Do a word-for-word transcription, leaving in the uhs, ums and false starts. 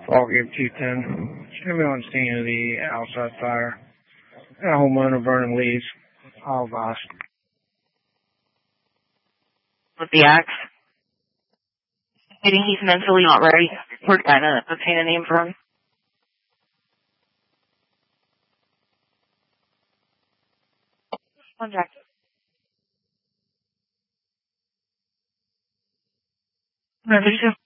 Fog Air two ten. Should be on scene of the outside fire. And a homeowner burning leaves. All advised. With the axe. Stating he's mentally not ready. We're trying to obtain a name for him. Contact. No, there's